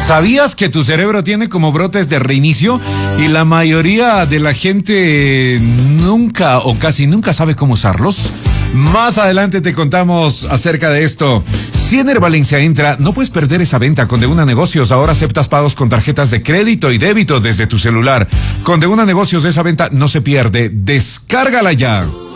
¿Sabías que tu cerebro tiene como brotes de reinicio y la mayoría de la gente nunca o casi nunca sabe cómo usarlos? Más adelante te contamos acerca de esto. Si en Valencia entra, no puedes perder esa venta. Con Deuna Negocios ahora aceptas pagos con tarjetas de crédito y débito desde tu celular. Con Deuna Negocios esa venta no se pierde. Descárgala ya.